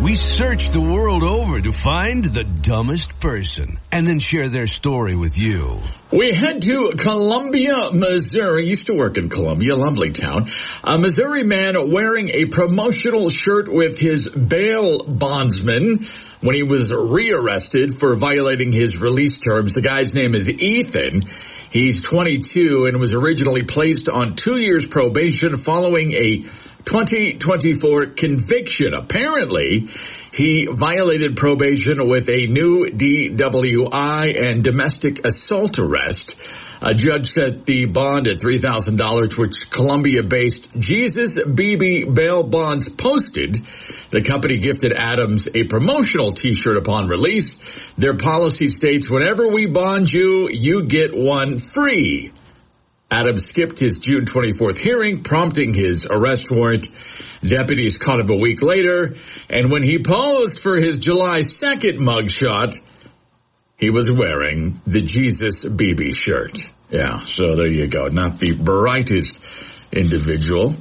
We search the world over to find the dumbest person and then share their story with you. We head to Columbia, Missouri. Used to work in Columbia, lovely town. A Missouri man wearing a promotional shirt with his bail bondsman when he was rearrested for violating his release terms. The guy's name is Ethan. He's 22 and was originally placed on 2 years probation following a 2024 conviction. Apparently, he violated probation with a new DWI and domestic assault arrest. A judge set the bond at $3,000, which Columbia-based Jesus BB Bail Bonds posted. The company gifted Adams a promotional T-shirt upon release. Their policy states, whenever we bond you, you get one free. Adams skipped his June 24th hearing, prompting his arrest warrant. Deputies caught him a week later, and when he posed for his July 2nd mugshot, he was wearing the Jesus BB shirt. Yeah, so there you go. Not the brightest individual.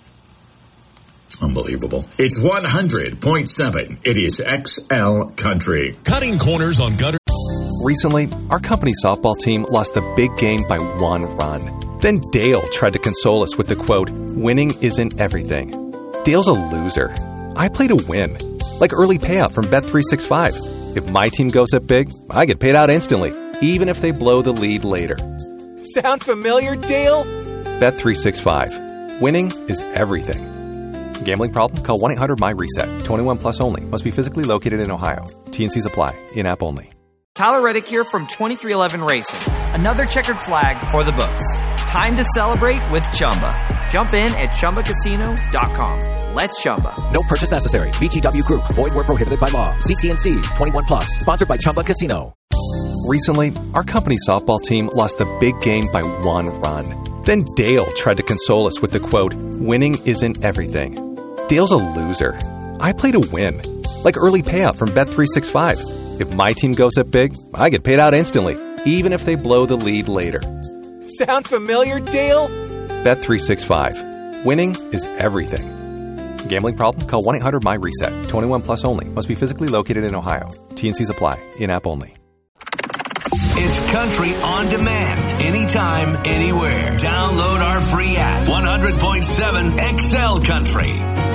Unbelievable. It's 100.7. It is XL Country. Cutting corners on gutter. Recently, our company softball team lost the big game by 1 run. Then Dale tried to console us with the quote, "Winning isn't everything." Dale's a loser. I play to win. Like early payout from Bet365. If my team goes up big, I get paid out instantly, even if they blow the lead later. Sound familiar, Dale? Bet365. Winning is everything. Gambling problem? Call 1-800-MY-RESET. 21 plus only. Must be physically located in Ohio. T&Cs apply. In-app only. Tyler Reddick here from 2311 Racing. Another checkered flag for the books. Time to celebrate with Chumba. Jump in at ChumbaCasino.com. Let's Chumba. No purchase necessary. VGW Group. Void where prohibited by law. See T&Cs. 21 plus. Sponsored by Chumba Casino. Recently, our company softball team lost the big game by 1 run. Then Dale tried to console us with the quote, "Winning isn't everything." Dale's a loser. I play to win. Like early payout from Bet365. If my team goes up big, I get paid out instantly, even if they blow the lead later. Sound familiar, Dale? Bet365. Winning is everything. Gambling problem? Call 1-800-MY-RESET. 21 plus only. Must be physically located in Ohio. T&Cs apply. In-app only. It's country on demand, anytime, anywhere. Download our free app, 100.7 XL Country.